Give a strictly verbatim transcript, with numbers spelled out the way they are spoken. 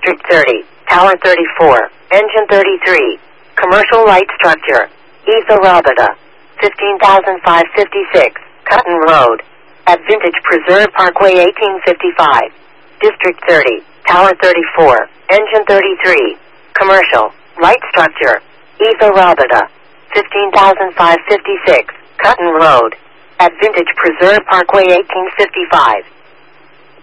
District thirty, Tower thirty-four, Engine thirty-three, Commercial Light Structure, Etha Rabida, fifteen thousand five hundred fifty-six, Cutton Road, at Vintage Preserve Parkway eighteen fifty-five. District thirty, Tower thirty-four, Engine thirty-three, Commercial Light Structure, Etha Rabida, fifteen thousand five hundred fifty-six, Cutton Road, at Vintage Preserve Parkway eighteen fifty-five.